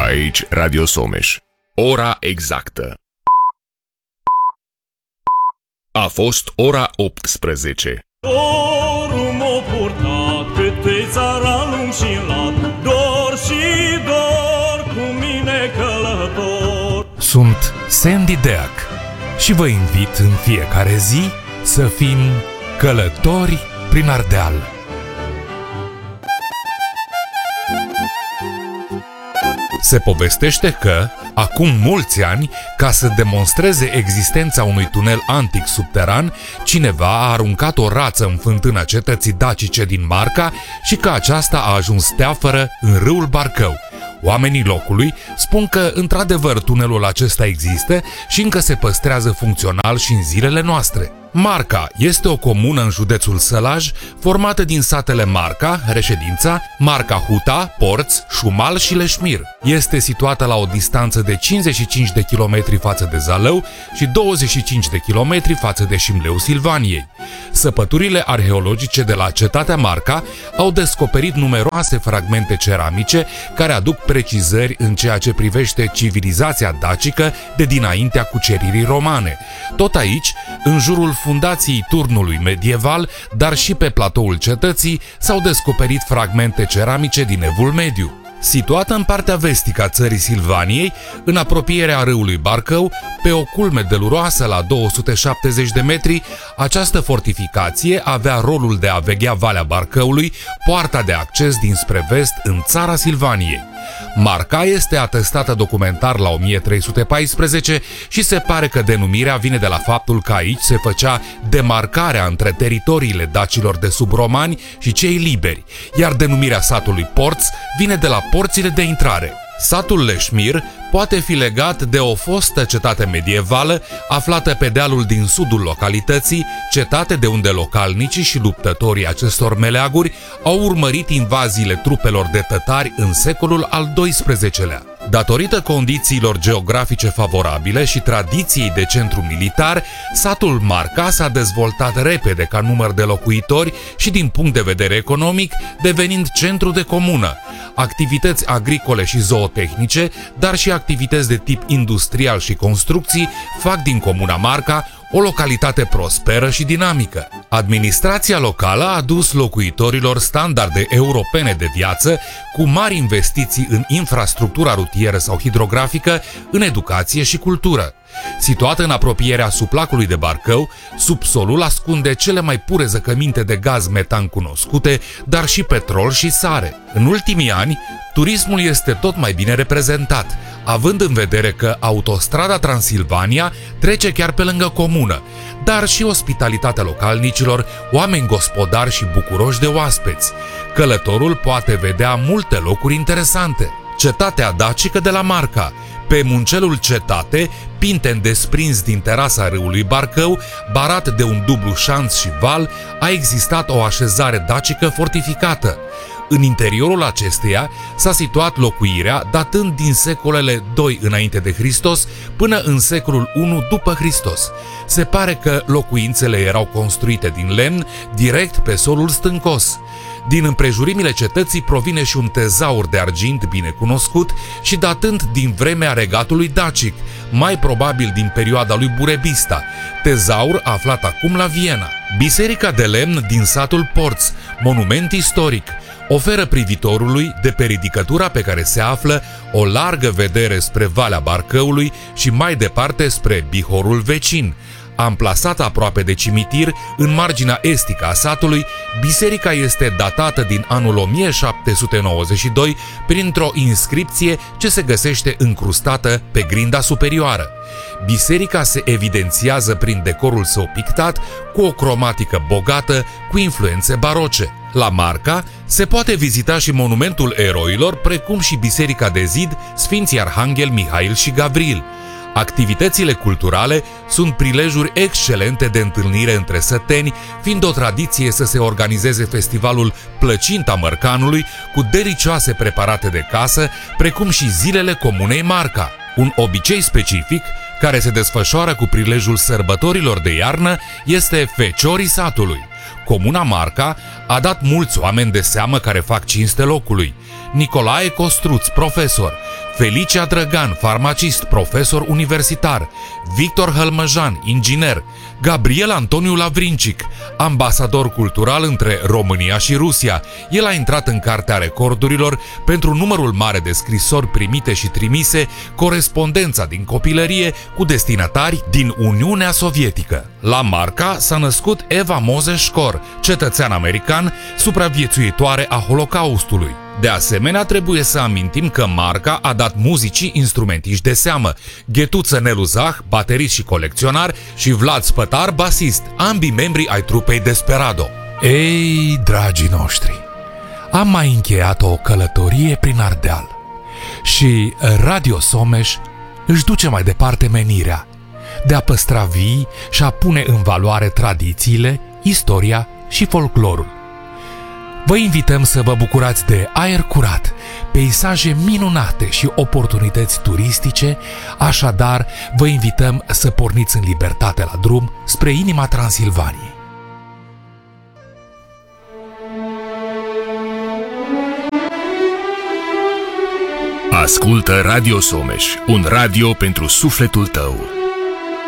Aici Radio Someș. Ora exactă. A fost ora 18. Dorul m-a purtat câte țara lung și lat, dor și dor cu mine călător. Sunt Sandy Deac și vă invit în fiecare zi să fim călători prin Ardeal. Se povestește că, acum mulți ani, ca să demonstreze existența unui tunel antic subteran, cineva a aruncat o rață în fântâna cetății dacice din Marca și că aceasta a ajuns teafără în râul Barcău. Oamenii locului spun că, într-adevăr, tunelul acesta există și încă se păstrează funcțional și în zilele noastre. Marca este o comună în județul Sălaj, formată din satele Marca, Reședința, Marca Huta, Porț, Șumal și Leșmir. Este situată la o distanță de 55 de kilometri față de Zalău și 25 de kilometri față de Șimleu Silvaniei. Săpăturile arheologice de la cetatea Marca au descoperit numeroase fragmente ceramice care aduc precizări în ceea ce privește civilizația dacică de dinaintea cuceririi romane. Tot aici, în jurul fundației turnului medieval, dar și pe platoul cetății, s-au descoperit fragmente ceramice din Evul Mediu. Situată în partea vestică a țării Silvaniei, în apropierea râului Barcău, pe o culme deluroasă la 270 de metri, această fortificație avea rolul de a veghea Valea Barcăului, poarta de acces dinspre vest în țara Silvaniei. Marca este atestată documentar la 1314 și se pare că denumirea vine de la faptul că aici se făcea demarcarea între teritoriile dacilor de sub romani și cei liberi, iar denumirea satului Porț vine de la porțile de intrare. Satul Leșmir poate fi legat de o fostă cetate medievală aflată pe dealul din sudul localității, cetate de unde localnicii și luptătorii acestor meleaguri au urmărit invaziile trupelor de tătari în secolul al XII-lea. Datorită condițiilor geografice favorabile și tradiției de centru militar, satul Marca s-a dezvoltat repede ca număr de locuitori și din punct de vedere economic, devenind centru de comună. Activități agricole și zootehnice, dar și activități de tip industrial și construcții fac din comuna Marca o localitate prosperă și dinamică. Administrația locală a dus locuitorilor standarde europene de viață, cu mari investiții în infrastructura rutieră sau hidrografică, în educație și cultură. Situată în apropierea suplacului de Barcău, subsolul ascunde cele mai pure zăcăminte de gaz metan cunoscute, dar și petrol și sare. În ultimii ani, turismul este tot mai bine reprezentat, având în vedere că autostrada Transilvania trece chiar pe lângă comună, dar și ospitalitatea localnicilor, oameni gospodari și bucuroși de oaspeți. Călătorul poate vedea multe locuri interesante. Cetatea dacică de la Marca. Pe muncelul cetate, pinten desprins din terasa râului Barcău, barat de un dublu șanț și val, a existat o așezare dacică fortificată. În interiorul acesteia s-a situat locuirea datând din secolele 2 înainte de Hristos până în secolul 1 după Hristos. Se pare că locuințele erau construite din lemn direct pe solul stâncos. Din împrejurimile cetății provine și un tezaur de argint bine cunoscut și datând din vremea regatului dacic, mai probabil din perioada lui Burebista, tezaur aflat acum la Viena. Biserica de lemn din satul Porț, monument istoric, oferă privitorului, de pe ridicătura pe care se află, o largă vedere spre Valea Barcăului și mai departe spre Bihorul vecin. Amplasată aproape de cimitir, în marginea estică a satului, biserica este datată din anul 1792 printr-o inscripție ce se găsește încrustată pe grinda superioară. Biserica se evidențiază prin decorul său pictat, cu o cromatică bogată, cu influențe baroce. La Marca se poate vizita și monumentul eroilor, precum și biserica de zid Sfinții Arhanghel Mihail și Gavril. Activitățile culturale sunt prilejuri excelente de întâlnire între săteni, fiind o tradiție să se organizeze festivalul Plăcinta Mărcanului cu delicioase preparate de casă, precum și zilele comunei Marca. Un obicei specific, care se desfășoară cu prilejul sărbătorilor de iarnă, este Feciorii satului. Comuna Marca a dat mulți oameni de seamă care fac cinste locului. Nicolae Costruț, profesor, Felicia Drăgan, farmacist, profesor universitar, Victor Hălmăjan, inginer, Gabriel Antoniu Lavrincic, ambasador cultural între România și Rusia. El a intrat în Cartea Recordurilor pentru numărul mare de scrisori primite și trimise, corespondența din copilărie cu destinatari din Uniunea Sovietică. La Marca s-a născut Eva Moses-Școr, cetățean american, supraviețuitoare a Holocaustului. De asemenea, trebuie să amintim că Marca a dat muzicii instrumentiști de seamă, Ghetuță Nelu Zah, baterist și colecționar, și Vlad Spătar, basist, ambii membri ai trupei Desperado. Ei, dragii noștri, am mai încheiat o călătorie prin Ardeal și Radio Someș își duce mai departe menirea de a păstra vii și a pune în valoare tradițiile, istoria și folclorul. Vă invităm să vă bucurați de aer curat, peisaje minunate și oportunități turistice, așadar vă invităm să porniți în libertate la drum spre inima Transilvaniei. Ascultă Radio Someș, un radio pentru sufletul tău.